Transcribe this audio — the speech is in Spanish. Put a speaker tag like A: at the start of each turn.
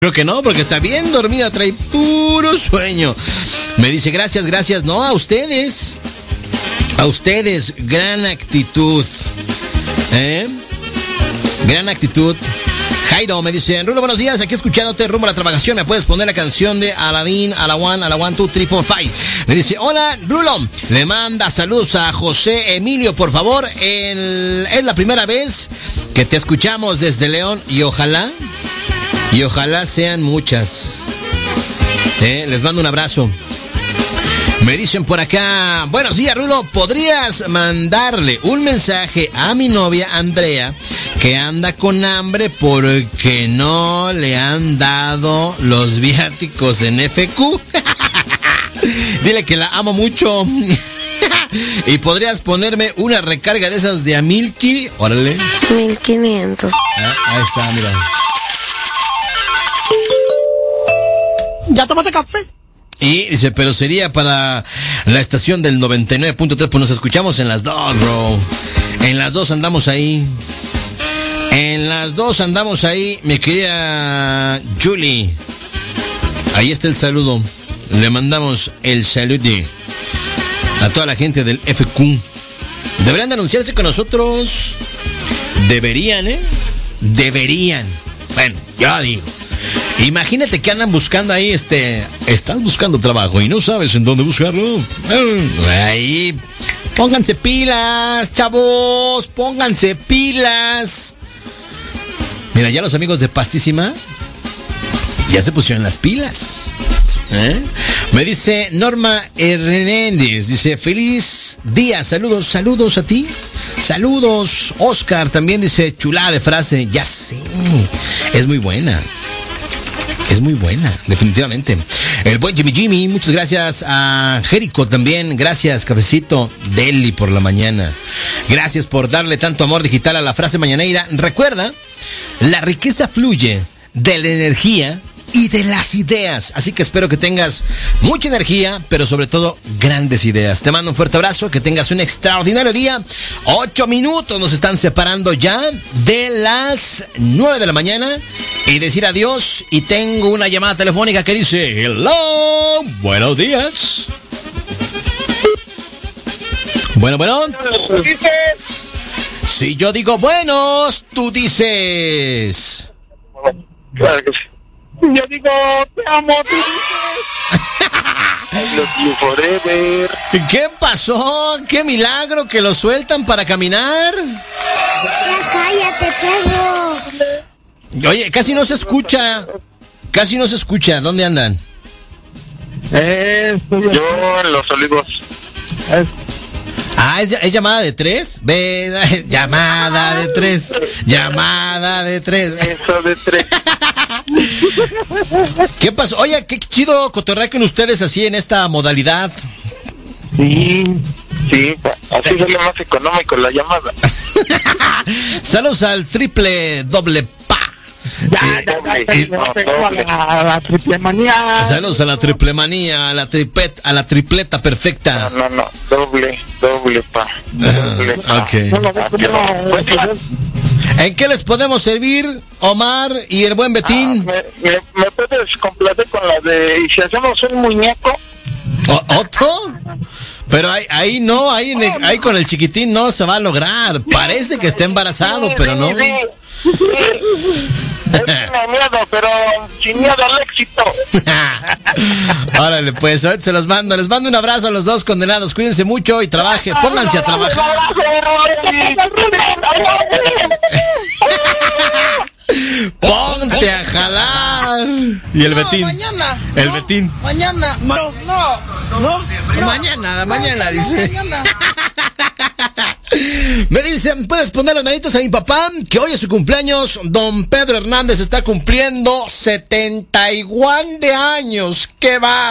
A: Creo que no, porque está bien dormida, trae puro sueño. Me dice, gracias. No, a ustedes, gran actitud. Gran actitud. Jairo me dice, Rulo, buenos días, aquí escuchándote rumbo a la trabajación. ¿Me puedes poner la canción de Aladdin, a la 1, 2, 3, 4, 5? Me dice, hola, Rulo. Le manda saludos a José Emilio, por favor. Es la primera vez que te escuchamos desde León y ojalá sean muchas. Les mando un abrazo. Me dicen por acá, buenos días, Rulo, ¿podrías mandarle un mensaje a mi novia Andrea que anda con hambre porque no le han dado los viáticos en FQ? Dile que la amo mucho. Y podrías ponerme una recarga de esas de a Milky. Órale.
B: 1500.
A: Ahí está, mira.
C: ¿Ya tomaste café?
A: Y dice, pero sería para la estación del 99.3, pues nos escuchamos en las dos, bro. En las dos andamos ahí. Mi querida Julie. Ahí está el saludo. Le mandamos el saludo a toda la gente del FQ. Deberían de anunciarse con nosotros. Deberían. Bueno, ya digo. Imagínate que andan buscando ahí, estás buscando trabajo y no sabes en dónde buscarlo. Ahí, pónganse pilas, chavos, pónganse pilas. Mira, ya los amigos de Pastísima ya se pusieron las pilas. Me dice Norma Hernández, dice, feliz día, saludos a ti. Saludos, Oscar también dice, chulada de frase, ya sé, es muy buena, definitivamente. El buen Jimmy, muchas gracias a Jerico también, gracias, cafecito Deli por la mañana. Gracias por darle tanto amor digital a la frase mañanera. Recuerda, la riqueza fluye de la energía y de las ideas. Así que espero que tengas mucha energía, pero sobre todo grandes ideas. Te mando un fuerte abrazo, que tengas un extraordinario día. 8 minutos nos están separando ya de las 9 de la mañana y decir adiós. Y tengo una llamada telefónica que dice, hello, buenos días. Bueno. Si yo digo buenos, tú dices.
D: Claro que sí. Yo digo, te amo, tú dices. I love you forever.
A: ¿Qué pasó? ¿Qué milagro que lo sueltan para caminar?
B: Ya cállate, perro.
A: Oye, casi no se escucha. ¿Dónde andan?
D: Yo en Los Olivos.
A: ¿Es llamada de 3? Llamada de 3.
D: Eso de 3.
A: ¿Qué pasó? Oye, qué chido cotorrear con ustedes así en esta modalidad.
D: Sí, así sale más económico la llamada.
A: Saludos al triple doble pa.
C: La triple manía.
A: Saludos a la triple manía, a la tripleta perfecta.
D: No, doble pa.
A: Okay. ¿En qué les podemos servir, Omar y el buen Betín?
D: ¿Me puedes complacer con la de, y si hacemos un muñeco?
A: ¿Otro? Pero ahí no, ahí con el chiquitín no se va a lograr. Parece que está embarazado, pero no.
D: Sí. Tiene miedo, pero sin miedo al éxito.
A: Órale, pues, ahorita se los mando. Les mando un abrazo a los dos condenados. Cuídense mucho y trabajen. Pónganse a trabajar. Ponte a jalar. Y el Betín.
C: Mañana.
A: El Betín.
C: Mañana. No.
A: Mañana, dice.
C: Mañana.
A: Me dicen, ¿puedes poner los manitos a mi papá? Que hoy es su cumpleaños. Don Pedro Hernández está cumpliendo 71 de años. ¡Qué va!